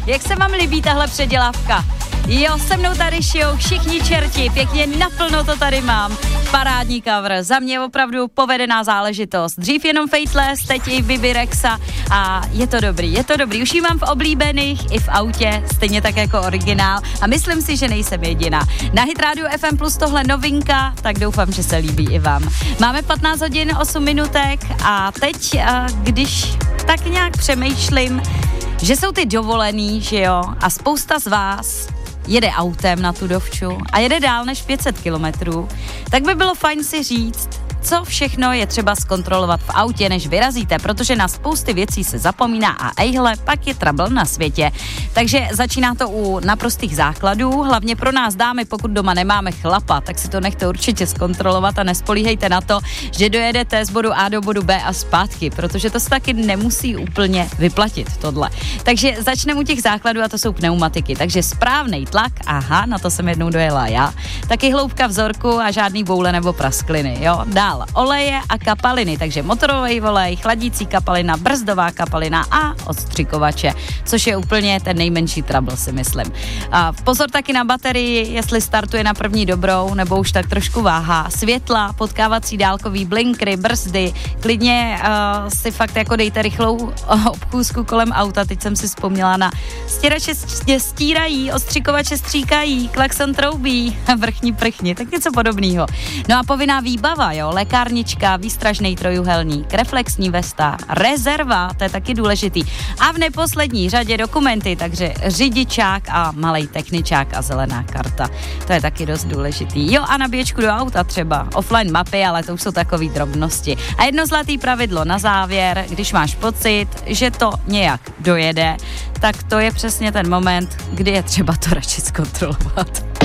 Jak se vám líbí tahle předělávka? Jo, se mnou tady šijou všichni čerti, pěkně naplno to tady mám. Parádní cover, za mě opravdu povedená záležitost. Dřív jenom Faithless, teď i Bibi Rexa a je to dobrý. Už ji mám v oblíbených i v autě, stejně tak jako originál a myslím si, že nejsem jediná. Na Hit Radio FM Plus tohle novinka, tak doufám, že se líbí i vám. Máme 15 hodin 8 minutek a teď, když tak nějak přemýšlím, že jsou ty dovolený, že jo, a spousta z vás jede autem na tu dovču a jede dál než 500 kilometrů, tak by bylo fajn si říct, co všechno je třeba zkontrolovat v autě, než vyrazíte, protože na spousty věcí se zapomíná a ejhle, pak je trouble na světě. Takže začíná to u naprostých základů, hlavně pro nás dámy, pokud doma nemáme chlapa, tak si to nechte určitě zkontrolovat a nespolíhejte na to, že dojedete z bodu A do bodu B a zpátky, protože to se taky nemusí úplně vyplatit tohle. Takže začneme u těch základů a to jsou pneumatiky, takže správnej tlak, aha, na to jsem jednou dojela já, taky hloubka vzorku a žádný boule nebo praskliny, jo, dál oleje a kapaliny, takže motorový olej, chladící kapalina, brzdová kapalina a odstřikovače, což je úplně ten nejmenší trouble, si myslím. A pozor taky na baterii, jestli startuje na první dobrou, nebo už tak trošku váhá. Světla, potkávací dálkový blinkry, brzdy, klidně si fakt jako dejte rychlou obchůzku kolem auta, teď jsem si vzpomněla na stěrače stírají, odstřikovače stříkají, klakson troubí, vrchní prchni, tak něco podobného. No a povinná výbava, jo, lékárnička, výstražný trojuhelník, reflexní vesta, rezerva, to je taky důležitý. A v neposlední řadě dokumenty, takže řidičák a malej techničák a zelená karta. To je taky dost důležitý. Jo, a nabíječku do auta třeba, offline mapy, ale to už jsou takový drobnosti. A jedno zlatý pravidlo na závěr, když máš pocit, že to nějak dojede, tak to je přesně ten moment, kdy je třeba to radši zkontrolovat.